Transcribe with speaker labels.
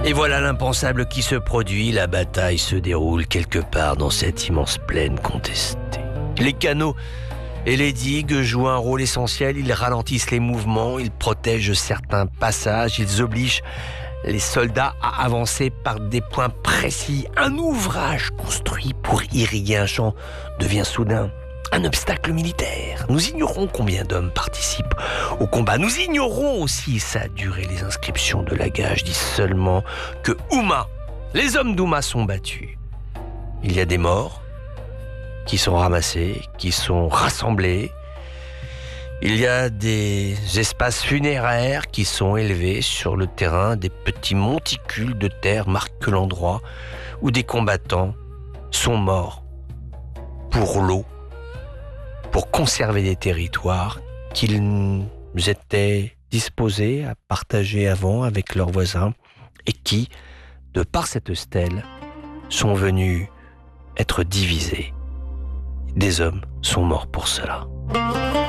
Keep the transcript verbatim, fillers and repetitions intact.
Speaker 1: Et voilà l'impensable qui se produit, la bataille se déroule quelque part dans cette immense plaine contestée. Les canaux et les digues jouent un rôle essentiel, ils ralentissent les mouvements, ils protègent certains passages, ils obligent les soldats à avancer par des points précis. Un ouvrage construit pour irriguer un champ devient soudain un obstacle militaire. Nous ignorons combien d'hommes participent au combat. Nous ignorons aussi sa durée. Les inscriptions de la gage disent seulement que Houma, les hommes d'Houma sont battus. Il y a des morts qui sont ramassés, qui sont rassemblés. Il y a des espaces funéraires qui sont élevés sur le terrain. Des petits monticules de terre marquent l'endroit où des combattants sont morts pour l'eau, pour conserver des territoires qu'ils étaient disposés à partager avant avec leurs voisins et qui, de par cette stèle, sont venus être divisés. Des hommes sont morts pour cela.